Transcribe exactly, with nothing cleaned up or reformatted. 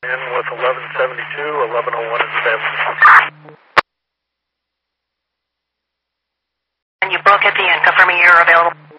In with eleven seventy-two, eleven oh one is available. And you book at the end, confirming you're available.